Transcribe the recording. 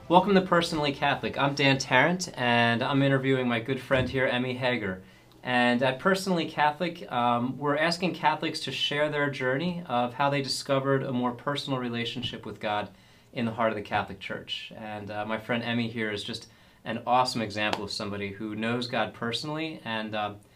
Welcome to Personally Catholic. I'm Dan Tarrant, and I'm interviewing my good friend here, Emmy Hager. And at Personally Catholic, we're asking Catholics to share their journey of how they discovered a more personal relationship with God in the heart of the Catholic Church. And my friend Emmy here is just an awesome example of somebody who knows God personally and